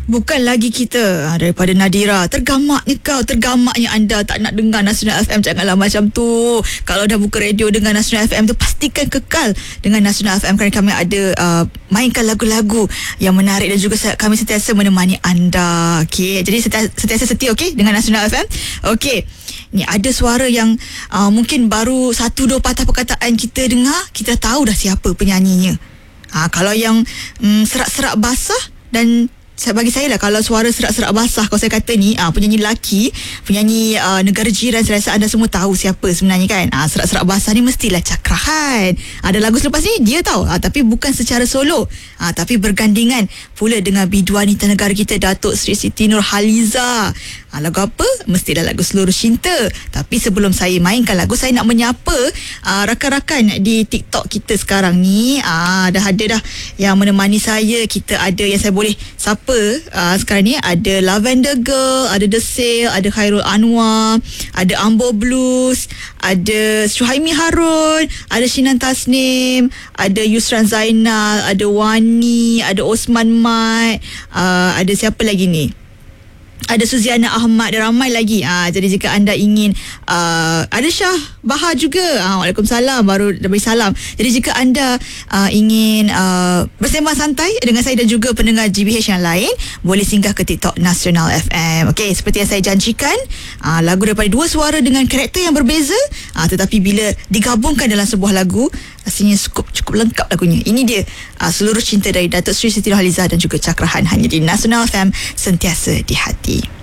Bukan lagi kita daripada Nadira. Tergamaknya anda tak nak dengar Nasional FM. Janganlah macam tu. Kalau dah buka radio dengan Nasional FM tu, pastikan kekal dengan Nasional FM, kerana kami ada mainkan lagu-lagu yang menarik dan juga kami sentiasa menemani anda. Okey, jadi sentiasa setia dengan Nasional FM. Okey, ni ada suara yang mungkin baru 1-2 patah perkataan kita dengar, kita tahu dah siapa penyanyinya. Kalau yang serak-serak basah, dan bagi saya lah, kalau suara serak-serak basah, kalau saya kata ni penyanyi lelaki, penyanyi negara jiran, saya rasa anda semua tahu siapa sebenarnya kan. Serak-serak basah ni mestilah Cakrahan. Ada lagu selepas ni dia tahu, tapi bukan secara solo, tapi bergandingan pula dengan biduan wanita negara kita, Datuk Seri Siti Nurhaliza. Lagu apa? Mestilah lagu Seluruh Cinta. Tapi sebelum saya mainkan lagu, saya nak menyapa rakan-rakan di TikTok kita sekarang ni. Dah ada dah yang menemani saya. Kita ada yang saya boleh sapa sekarang ni. Ada Lavender Girl, ada The Sale, ada Khairul Anwar, ada Ambo Blues, ada Syuhaimi Harun, ada Shinan Tasnim, ada Yusran Zainal, ada Wani, ada Osman Mat, ada siapa lagi ni? Ada Suziana Ahmad dan ramai lagi. Jadi jika anda ingin ada Syah Bahar juga. Waalaikumsalam, baru dah beri salam. Jadi jika anda ingin bersembang santai dengan saya dan juga pendengar GBH yang lain, boleh singgah ke TikTok Nasional FM. Okey, seperti yang saya janjikan, lagu daripada dua suara dengan karakter yang berbeza, tetapi bila digabungkan dalam sebuah lagu, rasanya cukup lengkap lagunya. Ini dia Seluruh Cinta dari Datuk Seri Siti Nurhaliza dan juga Cakrahan, hanya di Nasional FM, sentiasa di hati.